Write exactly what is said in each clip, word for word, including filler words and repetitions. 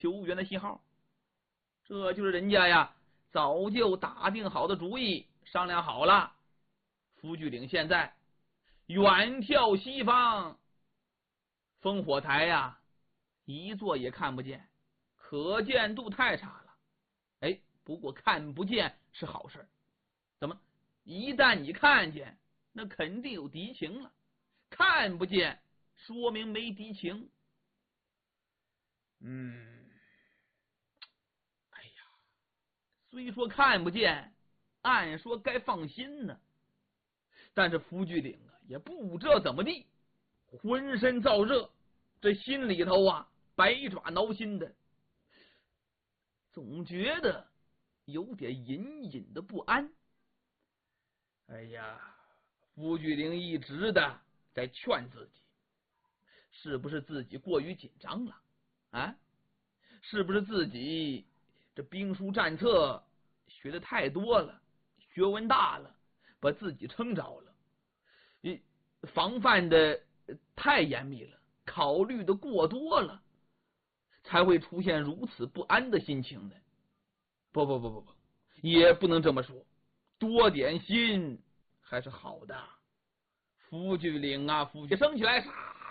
求援的信号。这就是人家呀早就打定好的主意，商量好了。福聚岭现在远眺西方，烽火台呀一座也看不见，可见度太差了。哎，不过看不见是好事，怎么一旦你看见，那肯定有敌情了，看不见说明没敌情。嗯，哎呀，虽说看不见，按说该放心呢，但是福聚岭啊也不知道怎么地，浑身燥热，这心里头啊百爪挠心的，总觉得有点隐隐的不安。哎呀，福聚灵一直的在劝自己，是不是自己过于紧张了啊？是不是自己这兵书战策学的太多了，学问大了，把自己撑着了，防范的太严密了，考虑的过多了，才会出现如此不安的心情呢？不不不不不，也不能这么说，多点心还是好的。福聚岭啊，福聚升起来，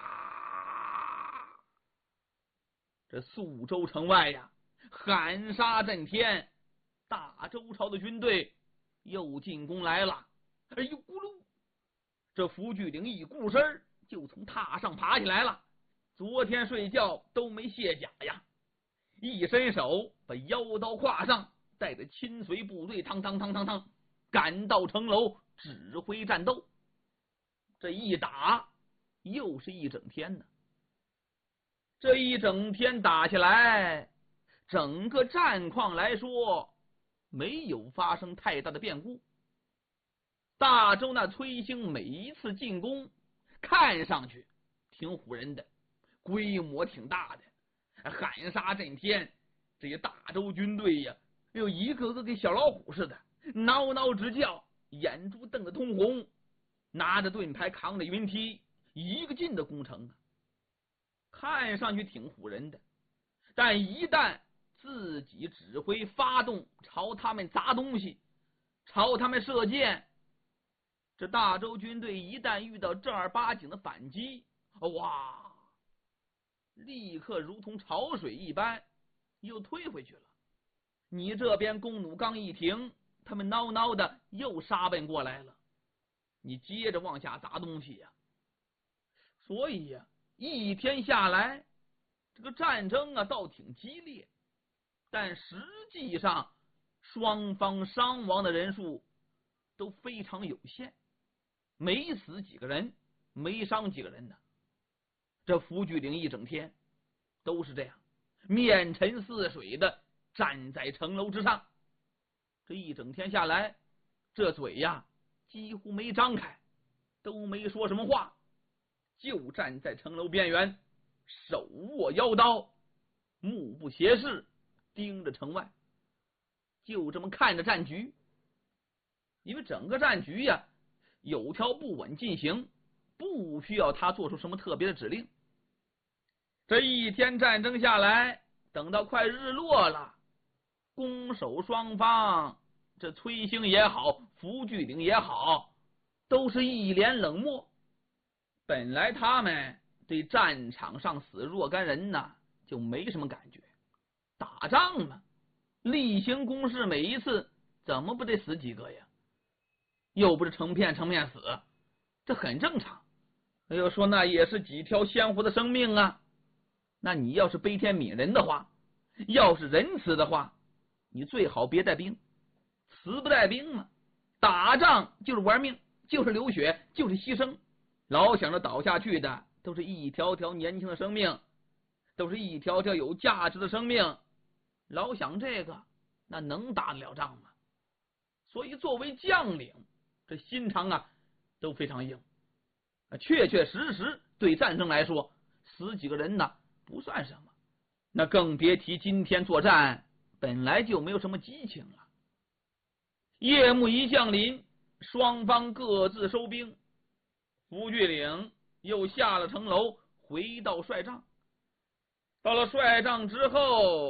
这宿州城外呀，喊杀震天，大周朝的军队又进攻来了。哎呦咕噜，这福聚岭一咕身就从榻上爬起来了，昨天睡觉都没卸甲呀，一伸手把腰刀挎上，带着亲随部队汤汤汤汤汤赶到城楼指挥战斗。这一打又是一整天呢，这一整天打下来，整个战况来说没有发生太大的变故。大周那崔兴每一次进攻看上去挺唬人的，规模挺大的，喊杀震天，这些大周军队呀有一个个跟小老虎似的，嗷嗷直叫，眼珠瞪得通红，拿着盾牌扛着云梯，一个劲的攻城啊，看上去挺唬人的，但一旦自己指挥发动朝他们砸东西，朝他们射箭，这大周军队一旦遇到正儿八经的反击，哇，立刻如同潮水一般又退回去了。你这边弓弩刚一停，他们孬孬的又杀奔过来了，你接着往下砸东西呀、啊。所以呀、啊，一天下来，这个战争啊倒挺激烈，但实际上双方伤亡的人数都非常有限，没死几个人，没伤几个人呢。这福聚岭一整天都是这样，面沉似水的站在城楼之上，这一整天下来，这嘴呀几乎没张开，都没说什么话，就站在城楼边缘，手握腰刀，目不斜视，盯着城外，就这么看着战局。因为整个战局呀有条不紊进行，不需要他做出什么特别的指令。这一天战争下来，等到快日落了，攻守双方，这崔兴也好，福聚岭也好，都是一脸冷漠。本来他们对战场上死若干人呐就没什么感觉，打仗嘛，例行公事，每一次怎么不得死几个呀？又不是成片成片死，这很正常。哎呦，说那也是几条鲜活的生命啊。那你要是悲天悯人的话，要是仁慈的话，你最好别带兵，慈不带兵嘛。打仗就是玩命，就是流血，就是牺牲，老想着倒下去的都是一条条年轻的生命，都是一条条有价值的生命，老想这个，那能打得了仗吗？所以作为将领，这心肠啊都非常硬，确确实实对战争来说，死几个人呢不算什么，那更别提今天作战本来就没有什么激情了。夜幕一降临，双方各自收兵，福聚岭又下了城楼，回到帅帐。 到了帅帐之后。